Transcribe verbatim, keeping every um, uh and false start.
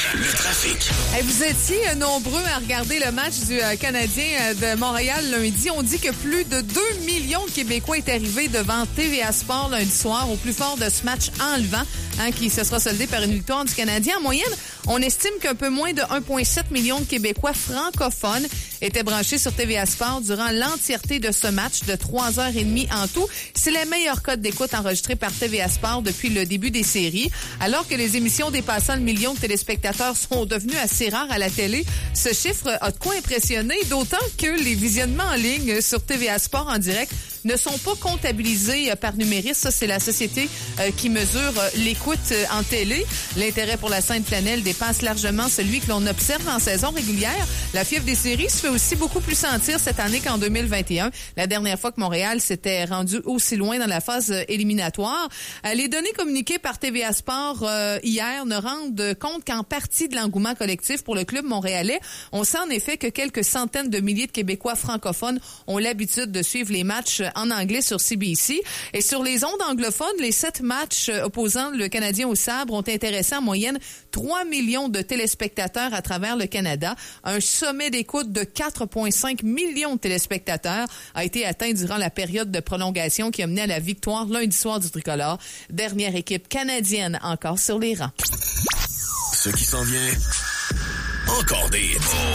Le trafic. Hey, vous étiez nombreux à regarder le match du euh, Canadien de Montréal lundi. On dit que plus de deux millions de Québécois est arrivé devant T V A Sport lundi soir au plus fort de ce match enlevant, hein, qui se sera soldé par une victoire du Canadien. En moyenne, on estime qu'un peu moins de un virgule sept million de Québécois francophones étaient branchés sur T V A Sport durant l'entièreté de ce match de trois heures trente en tout. C'est la meilleure cote d'écoute enregistrée par T V A Sport depuis le début des séries. Alors que les émissions dépassant le million de téléspectateurs sont devenues assez rares à la télé, ce chiffre a de quoi impressionner, d'autant que les visionnements en ligne sur T V A Sport en direct ne sont pas comptabilisés par Numéris. Ça, c'est la société euh, qui mesure euh, l'écoute euh, en télé. L'intérêt pour la scène flanelle dépasse largement celui que l'on observe en saison régulière. La fièvre des séries se fait aussi beaucoup plus sentir cette année qu'en deux mille vingt et un. La dernière fois que Montréal s'était rendu aussi loin dans la phase euh, éliminatoire. Euh, les données communiquées par T V A Sport euh, hier ne rendent compte qu'en partie de l'engouement collectif pour le club montréalais. On sait en effet que quelques centaines de milliers de Québécois francophones ont l'habitude de suivre les matchs en anglais sur C B C. Et sur les ondes anglophones, les sept matchs opposant le Canadien au sabre ont intéressé en moyenne trois millions de téléspectateurs à travers le Canada. Un sommet d'écoute de quatre virgule cinq millions de téléspectateurs a été atteint durant la période de prolongation qui a mené à la victoire lundi soir du Tricolore. Dernière équipe canadienne encore sur les rangs. Ce qui s'en vient, encore des hits.